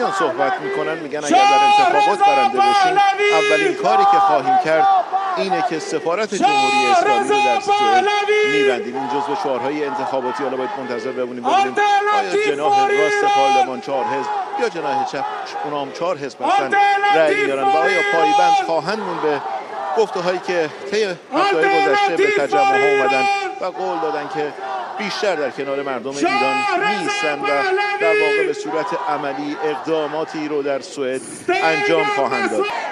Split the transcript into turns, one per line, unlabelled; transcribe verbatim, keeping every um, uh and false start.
میان صحبت میکنن، میگن اگر در انتخابات برنده بشیم اولین کاری که خواهیم کرد اینه که سفارت جمهوری اسلامی رو در سوئد میبندیم. این جزو شعارهای انتخاباتی. حالا باید منتظر بمونیم ببینیم آیا جناح راست پارلمان چهار حزب یا جناح چپ اونام چهار حزب هستن رأی میارن و آیا پایبند خواهند مون به گفته‌هایی که طی هفته‌های گذشته به تجمع ها اومدن و قول دادن که بیشتر در کنار مردم ایران می‌ایستند و در واقع به صورت عملی اقداماتی رو در سوئد انجام خواهند داد.